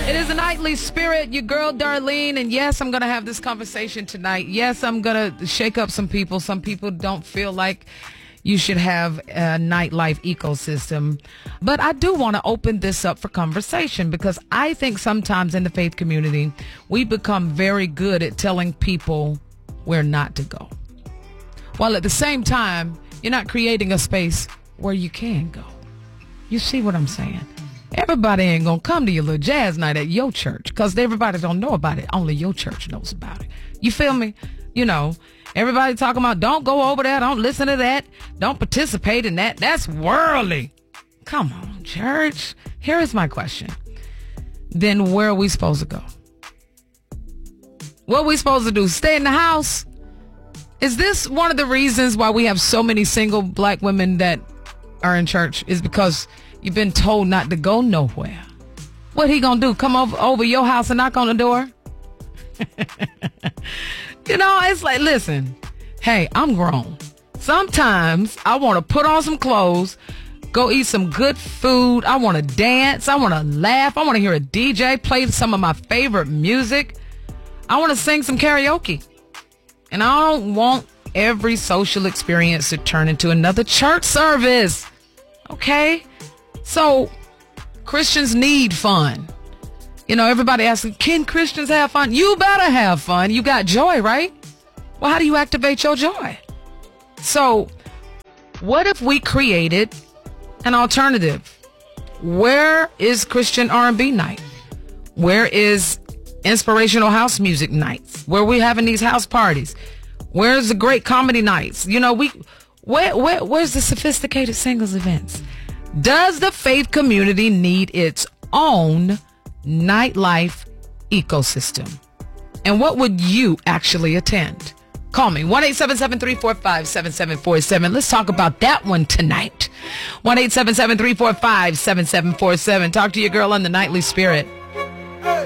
It is a nightly spirit, your girl Darlene, and yes, I'm going to have this conversation tonight. Yes, I'm going to shake up some people. Some people don't feel like you should have a nightlife ecosystem. But I do want to open this up for conversation because I think sometimes in the faith community, we become very good at telling people where not to go. While at the same time, you're not creating a space where you can go. You see what I'm saying? Everybody ain't gonna come to your little jazz night at your church because everybody don't know about it. Only your church knows about it. You feel me? You know, everybody talking about don't go over there, don't listen to that, don't participate in that. That's worldly. Come on, church. Here is my question. Then where are we supposed to go? What are we supposed to do? Stay in the house? Is this one of the reasons why we have so many single black women that are in church? Is because you've been told not to go nowhere. What he gonna do? Come over your house and knock on the door? You know, it's like, listen, hey, I'm grown. Sometimes I want to put on some clothes, go eat some good food. I want to dance. I want to laugh. I want to hear a DJ play some of my favorite music. I want to sing some karaoke. And I don't want every social experience to turn into another church service. Okay? So, Christians need fun. You know, everybody asking, can Christians have fun? You better have fun. You got joy, right? Well, how do you activate your joy? So, what if we created an alternative? Where is Christian R&B night? Where is inspirational house music nights? Where we having these house parties? Where's the great comedy nights? You know, where's the sophisticated singles events? Does the faith community need its own nightlife ecosystem? And what would you actually attend? Call me, 1-877-345-7747. Let's talk about that one tonight. 1-877-345-7747. Talk to your girl on the Nightly Spirit.